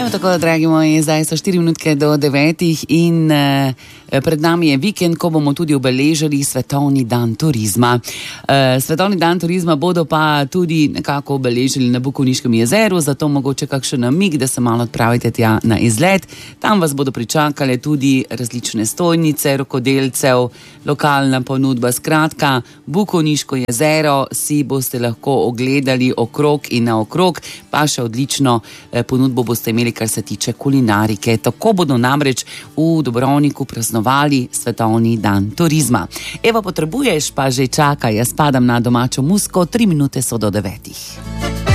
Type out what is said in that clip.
Evo tako, dragi moji, zdaj so 4 minutke do 9 in pred nami je vikend, ko bomo tudi obeležili Svetovni dan turizma. Svetovni dan turizma bodo pa tudi nekako obeležili na Bukovniškem jezeru, zato mogoče kakšen namig, da se malo odpravite tja na izlet. Tam vas bodo pričakale tudi različne stojnice, rokodelcev, lokalna ponudba. Skratka, Bukovniško jezero si boste lahko ogledali okrog in naokrog, pa še odlično ponudbo boste imeli, kar se tiče kulinarike. Tako bodo namreč v Dobrovniku praznovali Svetovni dan turizma. Evo, potrebuješ pa že čakaj, jaz padam na domačo muziko, 3 minute so do 9.